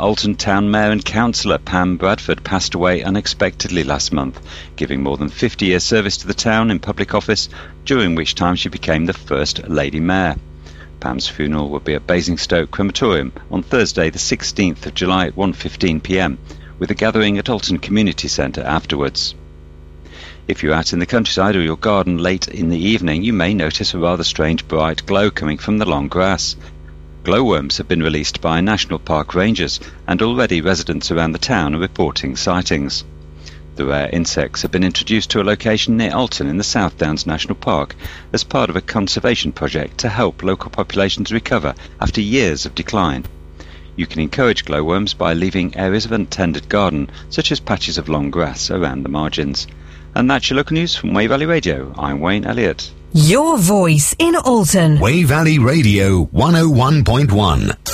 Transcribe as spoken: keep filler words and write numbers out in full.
Alton Town Mayor and Councillor Pam Bradford passed away unexpectedly last month, giving more than fifty years service to the town in public office, during which time she became the first Lady Mayor. Pam's funeral will be at Basingstoke Crematorium on Thursday the sixteenth of July at one fifteen p m, with a gathering at Alton Community Centre afterwards. If you're out in the countryside or your garden late in the evening, you may notice a rather strange bright glow coming from the long grass. Glowworms have been released by National Park rangers, and already residents around the town are reporting sightings. The rare insects have been introduced to a location near Alton in the South Downs National Park as part of a conservation project to help local populations recover after years of decline. You can encourage glowworms by leaving areas of untended garden, such as patches of long grass, around the margins. And that's your local news from Wey Valley Radio. I'm Wayne Elliott. Your voice in Alton. Wey Valley Radio one oh one point one.